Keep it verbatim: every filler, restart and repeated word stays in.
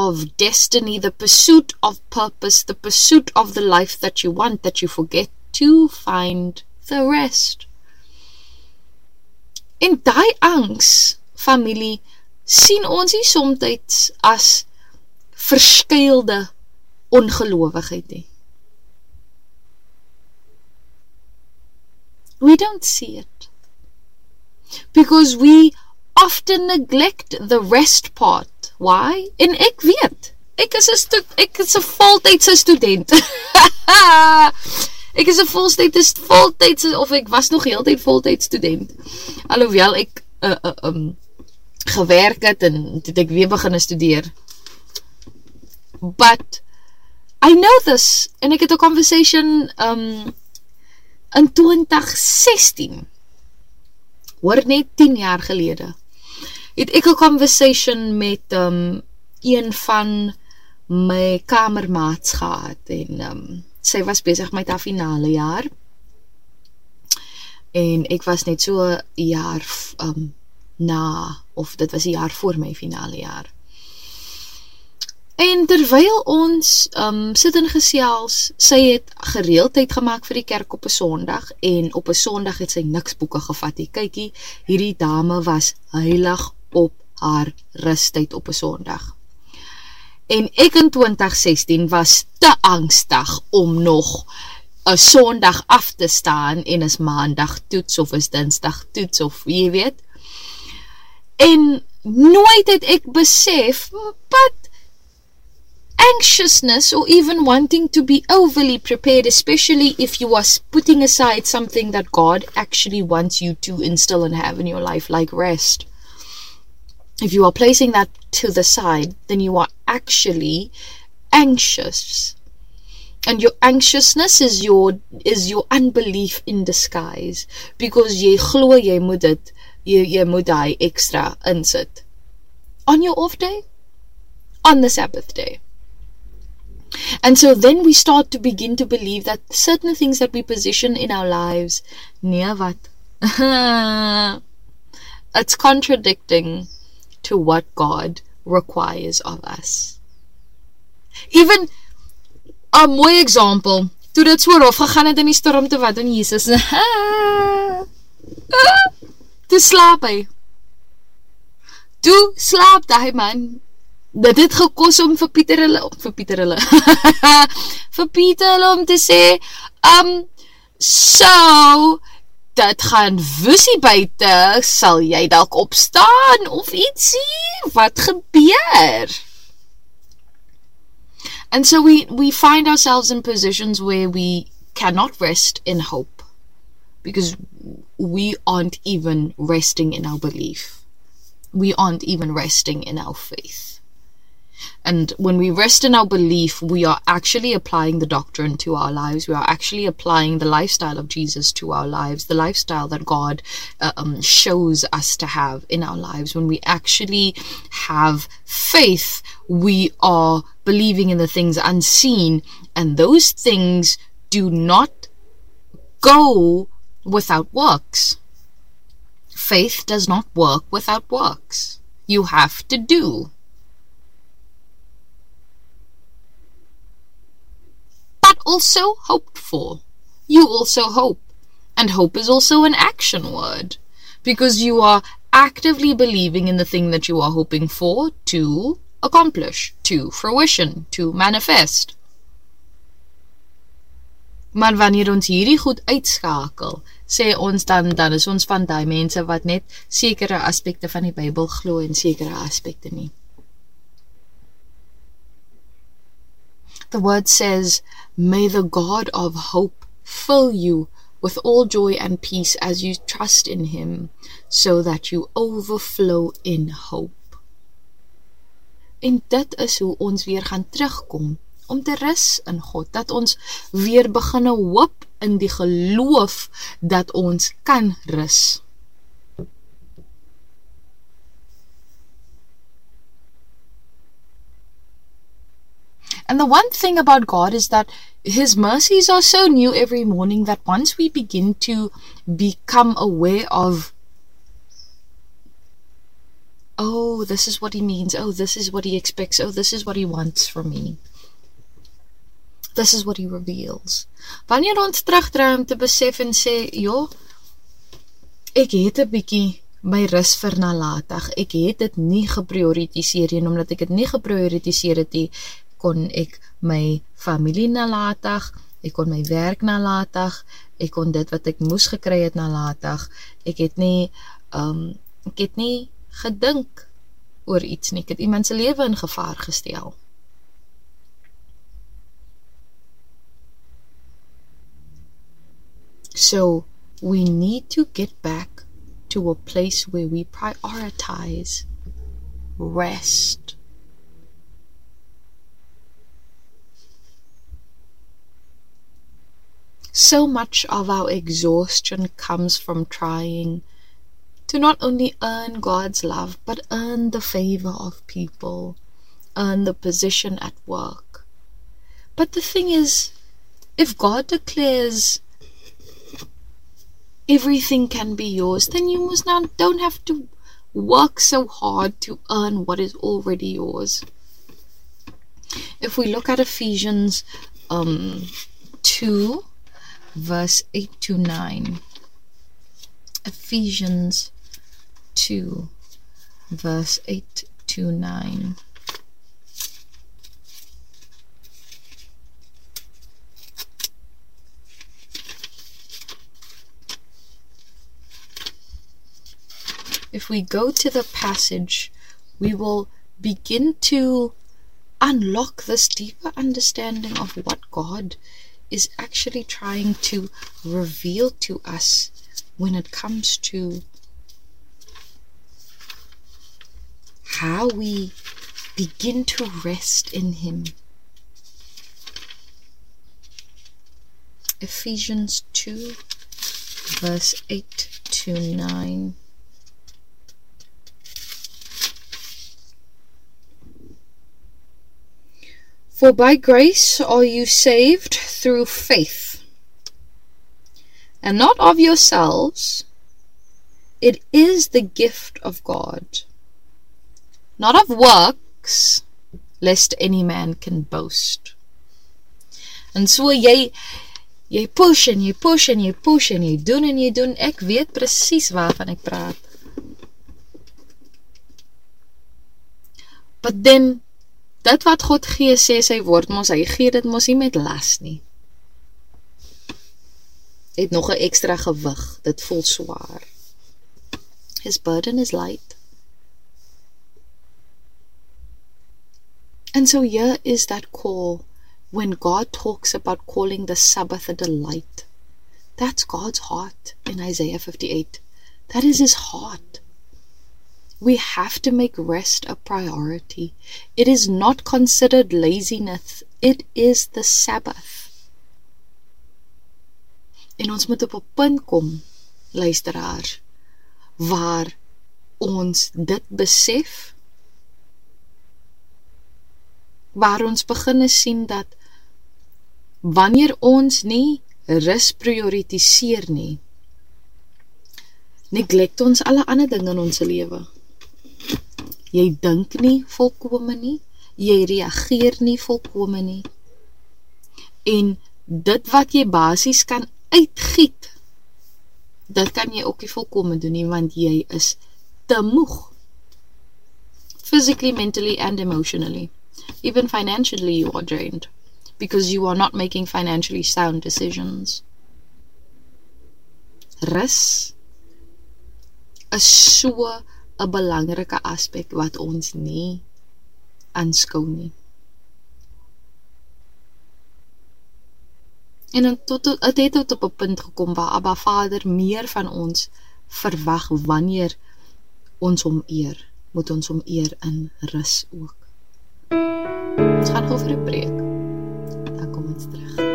of destiny, the pursuit of purpose, the pursuit of the life that you want, that you forget to find the rest. En daai angs, familie, sien ons nie soms as verskuilde ongelowigheid nie. We don't see it. Because we often neglect the rest part. Why? En ek weet, ek is 'n stu- ek is 'n voltydse student. Ek is 'n voltydse voltydse of ek was nog heeltyd voltyds student. Alhoewel ek uh, uh, um, gewerk het en toe ek weer begin studeer. But I know this, en ek het 'n conversation um, in twintig sestien, hoor net tien jaar gelede, het ek 'n conversation met um, een van my kamermaats gehad, en um, sy was besig met haar finale jaar, en ek was net so 'n jaar um, na, of dit was 'n jaar voor my finale jaar. En terwyl ons um, sit en gesels, sy het gereeld tyd gemaak vir die kerk op 'n Sondag, en op 'n Sondag het sy niks boeke gevat nie. Kykie, hierdie dame was heilig op haar rustyd op 'n Sondag. En ek in twintig sestien was te angstig om nog 'n Sondag af te staan, en is Maandag toets, of is Dinsdag toets, of jy weet. En nooit het ek besef, but anxiousness, or even wanting to be overly prepared, especially if you are putting aside something that God actually wants you to instill and have in your life, like rest. If you are placing that to the side, then you are actually anxious. And your anxiousness is your is your unbelief in disguise, because jy glo jy moet dit, jy, jy moet daai extra insit. On your off day? On the Sabbath day. And so then we start to begin to believe that certain things that we position in our lives, nee wat, it's contradicting to what God requires of us. Even a mooi example, toe dit so rof gegaan het in die storm, te wat doen Jesus? Toe slaap hy. Toe slaap die man. Dit het gekos om vir Pieter hulle, vir Pieter hulle, vir Pieter hulle om te sê, um, so, dit gaan woesie buite, sal jy dalk opstaan, of ietsie, wat gebeur? And so we, we find ourselves in positions where we cannot rest in hope, because we aren't even resting in our belief. We aren't even resting in our faith. And when we rest in our belief, we are actually applying the doctrine to our lives. We are actually applying the lifestyle of Jesus to our lives, the lifestyle that God uh, um, shows us to have in our lives. When we actually have faith, we are believing in the things unseen, and those things do not go without works. Faith does not work without works. You have to do. But also hoped for. You also hope. And hope is also an action word, because you are actively believing in the thing that you are hoping for to accomplish, to fruition, to manifest. Maar wanneer ons hierdie goed uitskakel, sê ons dan, dan is ons van die mense wat net sekere aspekte van die Bybel glo en sekere aspekte nie. The word says, may the God of hope fill you with all joy and peace as you trust in him, so that you overflow in hope. En dit is hoe ons weer gaan terugkom, om te rus in God, dat ons weer beginne hoop in die geloof, dat ons kan rus. And the one thing about God is that his mercies are so new every morning that once we begin to become aware of oh, this is what he means, oh, this is what he expects, oh, this is what he wants from me. This is what he reveals. Wanneer ons terugdraai om te besef en sê, joh, ek het 'n bietjie my rus vernalatig, ek het dit nie geprioritiseer en omdat ek dit nie geprioritiseer het nie, kon ek my familie nalatig, ek kon my werk nalatig, ek kon dit wat ek moes gekry het nalatig, ek het nie, um, ek het nie gedink oor iets nie, ek het iemand se lewe in gevaar gestel. So, we need to get back to a place where we prioritize rest. So much of our exhaustion comes from trying to not only earn God's love, but earn the favor of people, earn the position at work. But the thing is, if God declares everything can be yours, then you must now don't have to work so hard to earn what is already yours. If we look at Ephesians um, two, verse eight to nine, Ephesians two, verse eight to nine. If we go to the passage, we will begin to unlock this deeper understanding of what God is actually trying to reveal to us when it comes to how we begin to rest in Him. Ephesians two, verse eight to nine. For by grace are you saved through faith, and not of yourselves. It is the gift of God, not of works, lest any man can boast. And so jy, jy push en jy push en jy push en jy doen en jy doen. Ek weet presies waarvan ek praat. But then, dit wat God gee, sê sy woord mos, hy gee dit mos nie met las nie. Het nog 'n ekstra gewig, dit voel swaar. His burden is light. And so here is that call, when God talks about calling the Sabbath a delight. That's God's heart in Isaiah fifty-eight. That is His heart. We have to make rest a priority. It is not considered laziness. It is the Sabbath. En ons moet op 'n punt kom, luisteraar, waar ons dit besef, waar ons begin sien dat wanneer ons nie rus prioritiseer nie, neglect ons alle ander dinge in ons lewe. Jy dink nie volkome nie, jy reageer nie volkome nie. En dit wat jy basies kan uitgiet, dit kan jy ook nie volkome doen nie, want jy is te moeg. Physically, mentally and emotionally. Even financially you are drained, because you are not making financially sound decisions. Rus is so 'n belangrike aspek wat ons nie aanskou nie. En tot het het tot op 'n punt gekom waar Abba Vader meer van ons verwag wanneer ons hom eer, moet ons hom eer in rus ook. Ons gaan gou vir 'n preek. Dan kom ons terug.